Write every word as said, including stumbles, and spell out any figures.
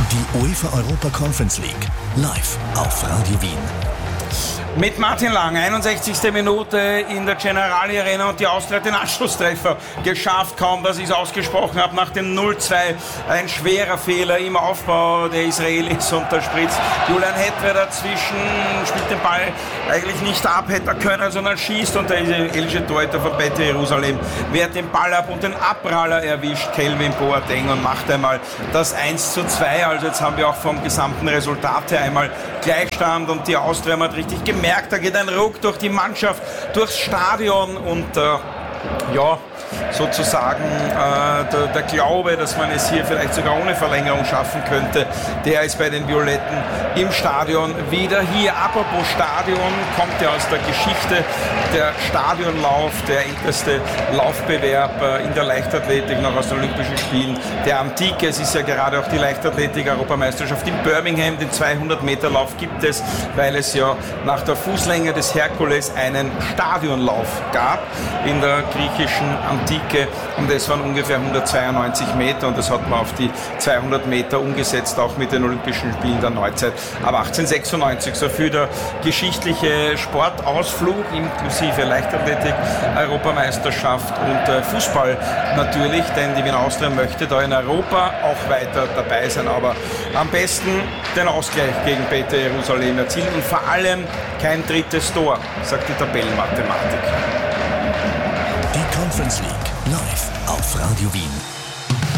Die UEFA Europa Conference League live auf Radio Wien. Mit Martin Lang, einundsechzigste Minute in der Generali Arena und die Austria hat den Anschlusstreffer geschafft, kaum dass ich es ausgesprochen habe, nach dem null zwei. Ein schwerer Fehler im Aufbau der Israelis und der Spritz. Julian Hetwe dazwischen, spielt den Ball eigentlich nicht ab, hätte er können, sondern schießt und der israelische Torhüter von Beta Jerusalem wehrt den Ball ab und den Abpraller erwischt Kelvin Boateng und macht einmal das eins zu zwei. Also jetzt haben wir auch vom gesamten Resultat her einmal Gleichstand und die Austria hat richtig gemerkt, da geht ein Ruck durch die Mannschaft, durchs Stadion und äh, ja, sozusagen äh, der, der Glaube, dass man es hier vielleicht sogar ohne Verlängerung schaffen könnte, der ist bei den Violetten im Stadion wieder hier. Apropos Stadion, kommt ja aus der Geschichte der Stadionlauf, der älteste Laufbewerb äh, in der Leichtathletik, noch aus den Olympischen Spielen der Antike. Es ist ja gerade auch die Leichtathletik-Europameisterschaft in Birmingham. Den zweihundert Meter Lauf gibt es, weil es ja nach der Fußlänge des Herkules einen Stadionlauf gab in der griechischen Antike und das waren ungefähr hundertzweiundneunzig Meter und das hat man auf die zweihundert Meter umgesetzt, auch mit den Olympischen Spielen der Neuzeit ab achtzehnhundertsechsundneunzig. So für der geschichtliche Sportausflug inklusive Leichtathletik, Europameisterschaft und äh, Fußball natürlich, denn die Wiener Austria möchte da in Europa auch weiter dabei sein, aber am besten den Ausgleich gegen Beta Jerusalem erzielen und vor allem kein drittes Tor, sagt die Tabellenmathematik. Die Conference League live auf Radio Wien.